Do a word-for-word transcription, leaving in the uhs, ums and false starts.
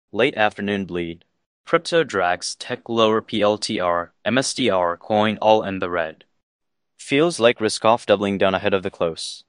Late afternoon bleed. Crypto drags, tech lower P L T R, M S D R, coin all in the red. Feels like risk off doubling down ahead of the close.